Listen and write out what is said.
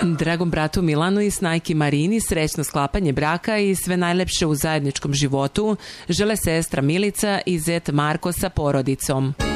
Dragom bratu Milanu i snajki Marini srećno sklapanje braka i sve najlepše u zajedničkom životu žele sestra Milica i zet Marko sa porodicom.